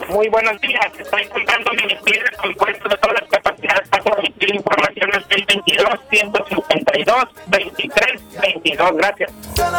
Muy buenos días. Estoy comprando mi piedra compuesto de todas las capacidades para transmitir información al 22 152 23 22. Gracias.